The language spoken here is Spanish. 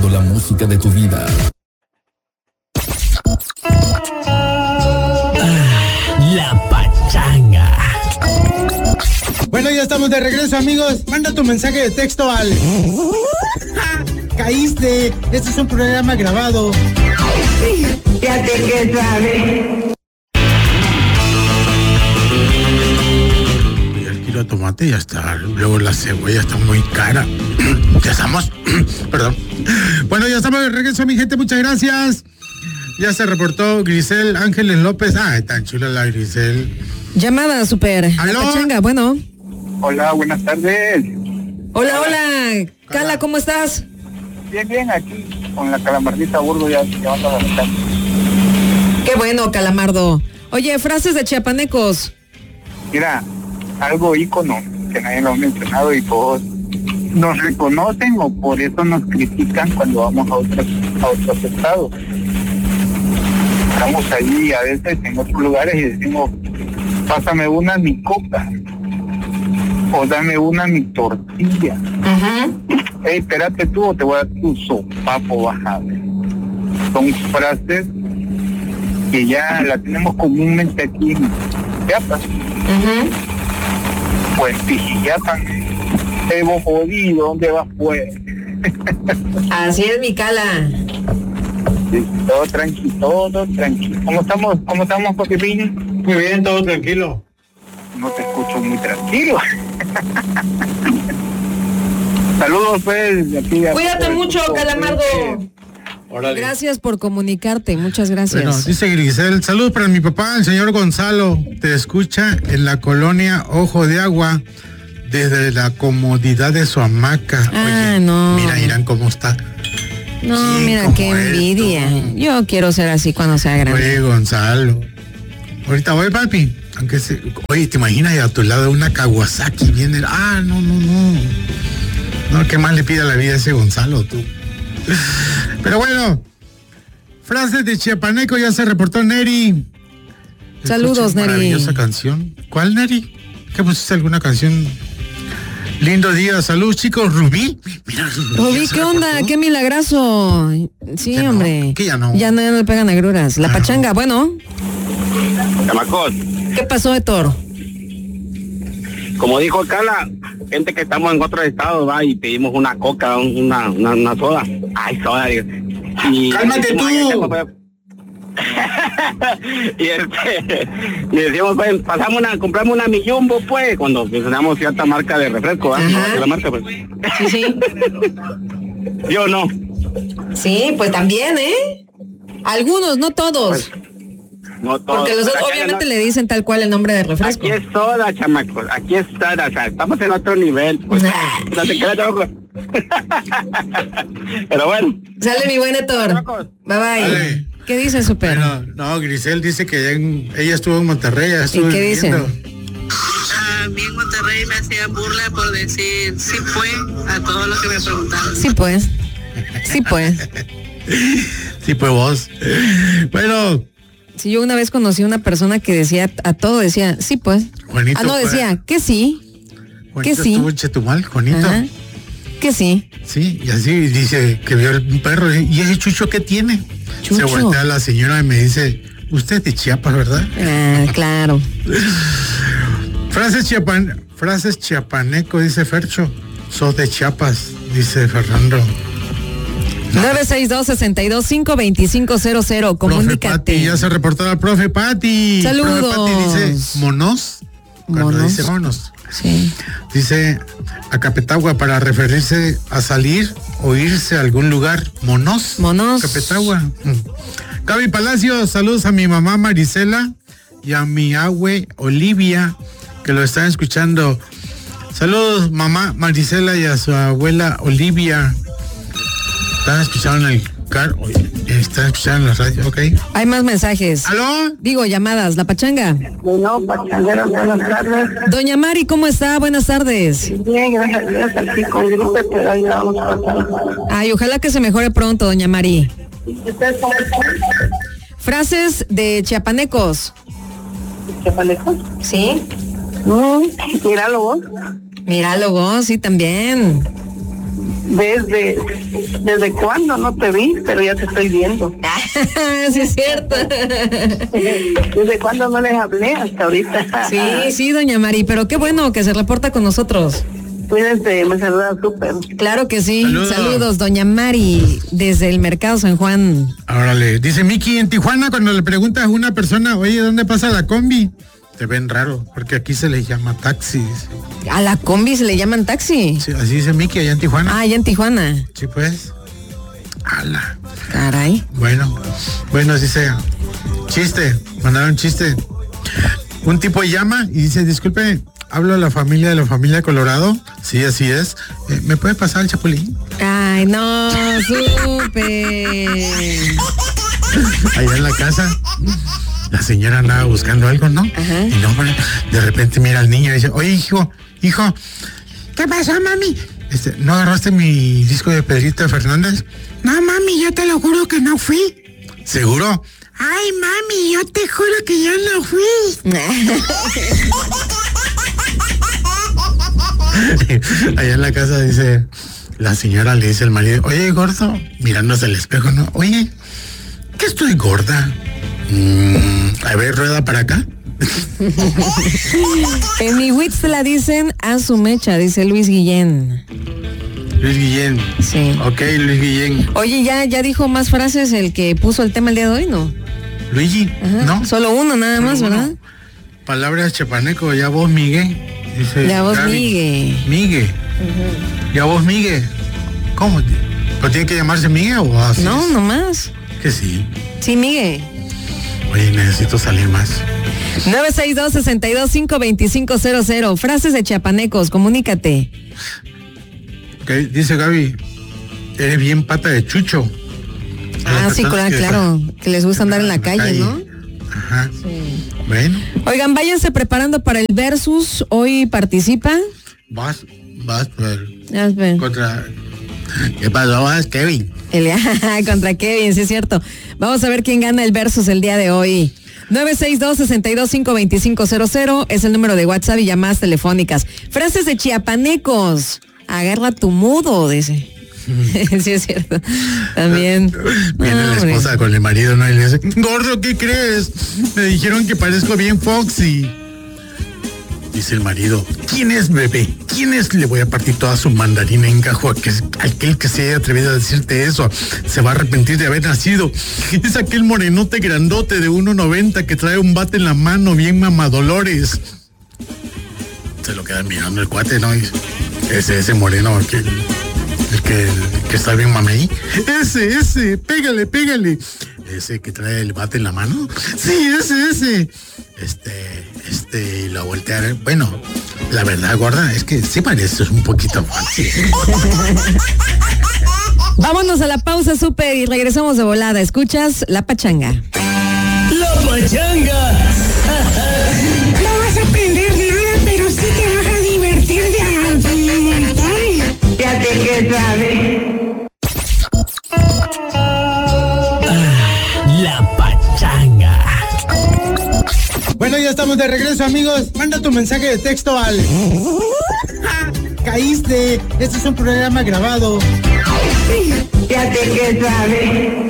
escuchando la música de tu vida. La pachanga. Bueno, ya estamos de regreso, amigos. Manda tu mensaje de texto al... Caíste. Este es un programa grabado. Ya te que sabes. El kilo de tomate ya está. Luego la cebolla está muy cara. Ya estamos. Perdón. Bueno, ya estamos de regreso, mi gente. Muchas gracias. Ya se reportó Grisel Ángeles López. Ay, tan chula la Grisel. Llamada super. ¿Aló? La pachanga, bueno. Hola, buenas tardes. Hola. Cala, ¿cómo estás? Bien, aquí con la calamardita burdo ya llevando a la mitad. Qué bueno, Calamardo. Oye, frases de chiapanecos. Mira, algo ícono que nadie lo ha mencionado y todos nos reconocen o por eso nos critican cuando vamos a otros estados. Estamos allí a veces en otros lugares y decimos, pásame una mi coca o dame una mi tortilla. Hey, espérate tú o te voy a dar tu sopapo bajado. Son frases que ya la tenemos comúnmente aquí en Chiapas. Pues Pijiyapan, hemos jodido, ¿dónde vas pues? Así es, mi Cala. Sí, todo tranquilo. ¿Cómo estamos, Pepín? Muy bien, todo tranquilo. No te escucho muy tranquilo. Saludos, pues. De aquí, Cuídate mucho, Calamardo. Órale. Gracias por comunicarte, muchas gracias. Bueno, dice Grisel, saludos para mi papá, el señor Gonzalo. Te escucha en la colonia Ojo de Agua desde la comodidad de su hamaca. Oye, no. Mira, Irán, cómo está. No, Sí, mira, qué envidia. Yo quiero ser así cuando sea grande. Oye, Gonzalo. Ahorita voy, papi. Oye, ¿te imaginas a tu lado una Kawasaki viene? No. No, ¿qué más le pide a la vida a ese Gonzalo, tú? Pero bueno, frases de chiapaneco, ya se reportó Neri. Saludos, Neri. Maravillosa canción. ¿Cuál, Neri? ¿Qué pusiste alguna canción? Lindo día, salud, chicos. Rubí. Mira, Rubí, ¿qué onda? reportó. Qué milagroso. Sí, Ya no, hombre. que ya no. Ya no le pegan agruras. La pachanga, bueno. Chamacos, ¿Qué pasó, Héctor? como dijo Cala, gente que estamos en otros estados, va, y pedimos una coca, una soda. Ay, soda, digo. Y ¡Cálmate tú! y decimos, pues, compramos una Mi Jumbo, pues, cuando mencionamos cierta marca de refresco, ¿va? Ajá. La marca, pues. Sí. Yo no. Sí, pues también, ¿eh? Algunos, no todos. No todo. Porque los otros obviamente le dicen tal cual el nombre del refresco. Aquí es soda, chamacos, aquí es soda, o sea, estamos en otro nivel, pues. No te creas, chamacos. Pero bueno. Sale mi buen Héctor. Bye bye. Vale. ¿Qué dice, Super? Bueno, no, Grisel dice que ella estuvo en Monterrey. ¿Y qué dicen? A mí en Monterrey me hacían burla por decir sí fue a todo lo que me preguntaban. Sí, pues. Sí, pues. Sí, pues vos. Bueno. Sí, yo una vez conocí a una persona que decía a todo, decía, sí, pues. Juanito, no, decía, que sí. Juanito que sí. estuvo en Chetumal, Juanito. Ajá. Que sí. Sí, y así dice que vio un perro. ¿Y ese Chucho qué tiene? Chucho. Se voltea a la señora y me dice, usted es de Chiapas, ¿verdad? Claro. Frases chiapaneco, dice Fercho. Sos de Chiapas, dice Fernando. 962-62-52500. Comunícate. Profe Pati, ya se reportó la profe Pati. Saludos. Profe Pati dice, ¿monos? Cuando dice monos. Sí. Dice Acapetagua para referirse a salir o irse a algún lugar. Monos. Acapetagua. Gaby Palacios, saludos a mi mamá Marisela y a mi abue Olivia, que lo están escuchando. Saludos, mamá Marisela y a su abuela Olivia. Están escuchando en el carro. Están escuchando en la radio, ok. Hay más mensajes. ¿Aló? Digo, llamadas. La pachanga. Bueno, pachangueros, buenas tardes. Doña Mari, ¿cómo está? Buenas tardes. Bien, gracias a Dios, aquí con gripe, pero ahí vamos pasando. Ay, ojalá que se mejore pronto, doña Mari. ¿Ustedes cómo están? Frases de chiapanecos. ¿Chapanecos? ¿Sí? Míralo vos. Míralo vos, sí, también. ¿Desde cuándo no te vi? Pero ya te estoy viendo. Sí, es cierto. ¿Desde cuándo no les hablé? Hasta ahorita. Sí, doña Mari, pero qué bueno que se reporta con nosotros. Cuídense, me saluda súper. Claro que sí. Saludos, doña Mari, desde el Mercado San Juan. Órale, dice Miki, en Tijuana cuando le preguntas a una persona, oye, ¿dónde pasa la combi? Te ven raro, porque aquí se les llama taxis. ¿A la combi se le llaman taxi? Sí, así dice Miki, allá en Tijuana. Ah, allá en Tijuana. Sí, pues. ¡Hala! Caray. Bueno, así sea. Chiste, mandaron chiste. Un tipo llama y dice, disculpe, hablo a la familia Colorado. Sí, así es. ¿Me puede pasar el chapulín? Ay, no, súper. Allá en la casa. La señora andaba buscando algo, ¿no? Ajá. Y no, de repente mira al niño y dice, oye, hijo, ¿qué pasó, mami? ¿No agarraste mi disco de Pedrito Fernández? No, mami, yo te lo juro que no fui. ¿Seguro? Ay, mami, yo te juro que yo no fui. Allá en la casa dice, la señora le dice al marido, oye, gordo, mirándose al espejo, ¿no? Oye, ¿qué estoy gorda? A ver, rueda para acá. En mi Wits la dicen a su mecha, dice Luis Guillén. Luis Guillén. Sí. Ok, Luis Guillén. Oye, ya dijo más frases el que puso el tema el día de hoy, ¿no? Luigi, ajá. ¿no? Solo uno nada más, ¿verdad? Palabras chapaneco, ya vos, Miguel. Dice ya vos, Gaby. Miguel. Uh-huh. Ya vos, Miguel. ¿Cómo? ¿Pero tiene que llamarse Miguel o así? No, nomás. Que sí. Sí, Miguel. Oye, necesito salir más. 962-62-52500. Frases de chiapanecos, comunícate. Okay, dice Gaby, eres bien pata de chucho. Sí, claro, que les gusta andar en la calle, ¿no? Ajá. Sí. Bueno. Oigan, váyanse preparando para el versus. Hoy participa. Vas, contra... ¿Qué pasó, Kevin? Contra Kevin, sí es cierto. Vamos a ver quién gana el versus el día de hoy. 962-62-52500 es el número de WhatsApp y llamadas telefónicas. Frases de chiapanecos. Agarra tu mudo, dice. Sí es cierto. También. Viene la esposa con el marido, ¿no? Y le dice, gordo, ¿qué crees? Me dijeron que parezco bien Foxy. Dice el marido, ¿quién es, bebé? ¿Quién es? Le voy a partir toda su mandarina en gajo a aquel que se haya atrevido a decirte eso. Se va a arrepentir de haber nacido. Es aquel morenote grandote de 1.90 que trae un bate en la mano, bien mamadolores. Se lo queda mirando el cuate, ¿no? Y ese moreno, el que está bien mamey. Ese, pégale. Ese que trae el bate en la mano. Sí, ese. Y lo voltea a ver. Bueno, la verdad, gorda, es que sí pareces un poquito fácil. Vámonos a la pausa, súper, y regresamos de volada. ¿Escuchas? La Pachanga. La Pachanga. No vas a aprender nada, pero sí te vas a divertir de ya te que sabes. La Pachanga. Bueno, ya estamos de regreso, amigos. Manda tu mensaje de texto al... Caíste. Este es un programa grabado. Ya te que sabes.